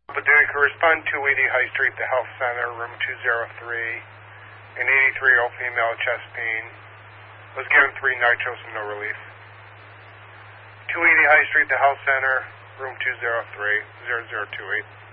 Paducah, respond 280 High Street, the Health Center, room 203. An 83-year-old female, chest pain. Was given 3 nitros and no relief. 280 High Street, the Health Center, room 203, 0028.